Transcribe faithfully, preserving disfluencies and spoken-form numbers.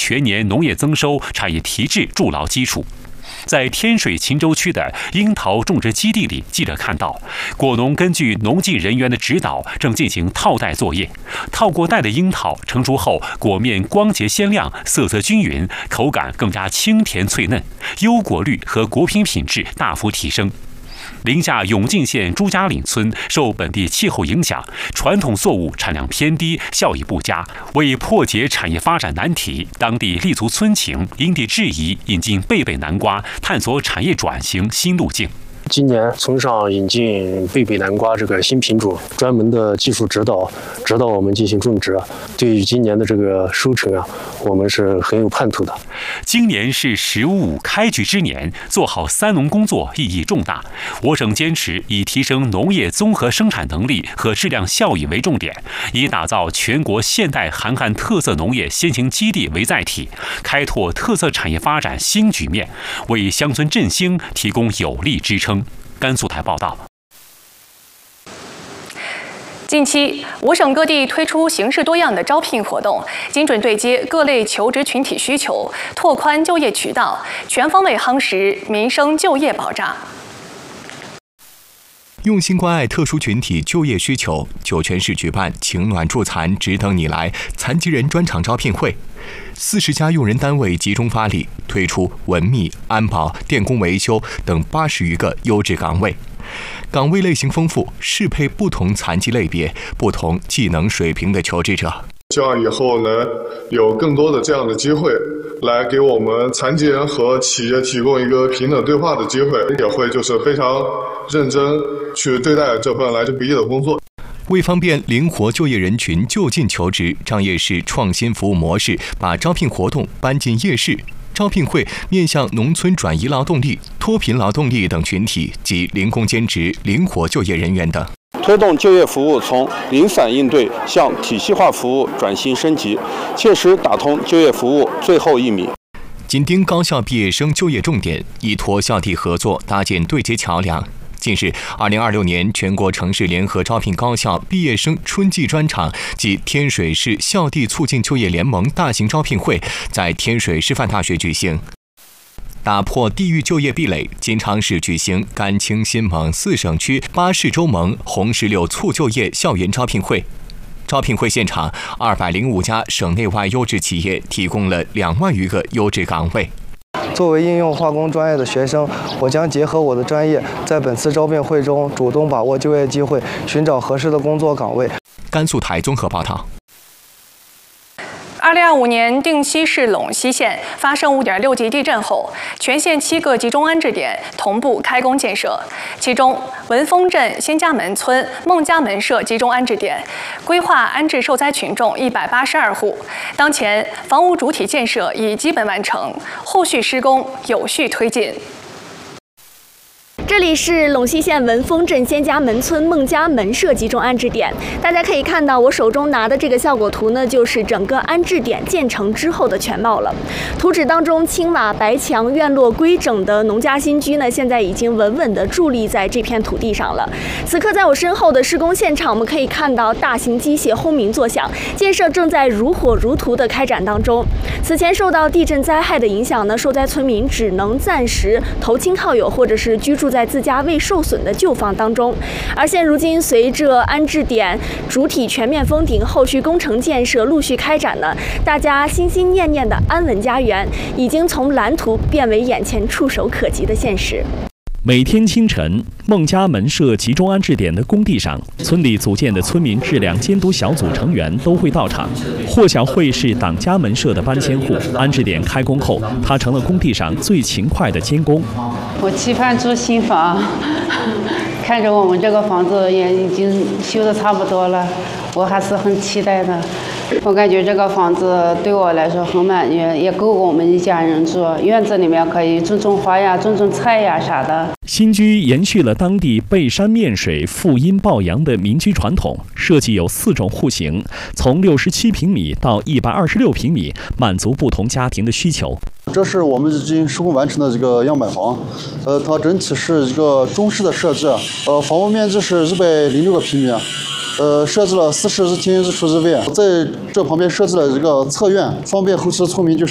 全年农业增收、产业提质筑牢基础。在天水秦州区的樱桃种植基地里，记者看到果农根据农技人员的指导，正进行套袋作业。套过袋的樱桃成熟后，果面光洁鲜亮，色泽均匀，口感更加清甜脆嫩，优果率和果品品质大幅提升。临夏永靖县朱家岭村受本地气候影响，传统作物产量偏低，效益不佳。为破解产业发展难题，当地立足村情，因地制宜，引进贝贝南瓜，探索产业转型新路径。 今年村上引进贝贝南瓜这个新品种，专门的技术指导，指导我们进行种植。对于今年的这个收成啊，我们是很有盼头的。 今年是“十五五”开局之年，做好三农工作意义重大。我省坚持以提升农业综合生产能力和质量效益为重点，以打造全国现代涵盖特色农业先行基地为载体，开拓特色产业发展新局面，为乡村振兴提供有力支撑。甘肃台报道。 近期，我省各地推出形式多样的招聘活动，精准对接各类求职群体需求，拓宽就业渠道，全方位夯实民生就业保障。 用心关爱特殊群体就业需求，酒泉市举办“情暖助残，只等你来”残疾人专场招聘会，四十家用人单位集中发力，推出文秘、安保、电工维修等八十余个优质岗位。岗位类型丰富，适配不同残疾类别、不同技能水平的求职者。 希望以后能有更多的这样的机会，来给我们残疾人和企业提供一个平等对话的机会，也会就是非常认真去对待这份来之不易的工作。 为方便灵活就业人群就近求职，张掖市创新服务模式把招聘活动搬进夜市。招聘会面向农村转移劳动力、脱贫劳动力等群体及零工兼职、灵活就业人员等。 推动就业服务从零散应对向体系化服务转型升级，切实打通就业服务最后一米。 紧盯高校毕业生就业重点，依托校地合作搭建对接桥梁。近日，二零二六年全国城市联合招聘高校毕业生春季专场及天水市校地促进就业联盟大型招聘会在天水师范大学举行。打破地域就业壁垒，金昌市举行甘青新盟四省区八市州盟红石榴促就业校园招聘会。招聘会现场，二百零五家省内外优质企业提供了两万余个优质岗位。 作为应用化工专业的学生，我将结合我的专业，在本次招聘会中主动把握就业机会，寻找合适的工作岗位。 甘肃台综合报道。 二零二五年定西市陇西县发生五点六级地震后，全县七个集中安置点同步开工建设。其中，文峰镇先家门村孟家门社集中安置点规划安置受灾群众一百八十二户。当前，房屋主体建设已基本完成，后续施工有序推进。 这里是陇西县文峰镇先家门村孟家门社集中安置点，大家可以看到我手中拿的这个效果图呢，就是整个安置点建成之后的全貌了。图纸当中青瓦白墙、院落规整的农家新居呢，现在已经稳稳地伫立在这片土地上了。此刻在我身后的施工现场，我们可以看到大型机械轰鸣作响，建设正在如火如荼地开展当中。此前受到地震灾害的影响呢，受灾村民只能暂时投亲靠友，或者是居住在自家未受损的旧房当中。而现如今，随着安置点主体全面封顶，后续工程建设陆续开展呢，大家心心念念的安稳家园，已经从蓝图变为眼前触手可及的现实。 每天清晨，孟家门社集中安置点的工地上，村里组建的村民质量监督小组成员都会到场。霍小慧是党家门社的搬迁户，安置点开工后，她成了工地上最勤快的监工。 我期盼住新房，看着我们这个房子也已经修得差不多了，我还是很期待的。我感觉这个房子对我来说很满意，也够我们一家人住。院子里面可以种种花呀、种种菜呀啥的。 新居延续了当地背山面水、负阴抱阳的民居传统，设计有四种户型，从六十七平米到一百二十六平米，满足不同家庭的需求。 这是我们已经施工完成的这个样板房，呃，它整体是一个中式的设置，呃，房屋面积是一百零六个平米。呃，设置了四室一厅一厨一卫，在这旁边设置了一个侧院，方便后期村民就是